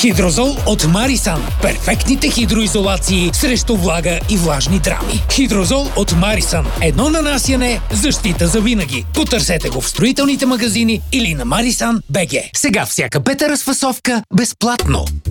Хидрозол от Марисан. Перфектните хидроизолации срещу влага и влажни драми. Хидрозол от Марисан. Едно нанасяне, защита за винаги. Потърсете го в строителните магазини или на Marisan.bg. Сега всяка пета разфасовка безплатно.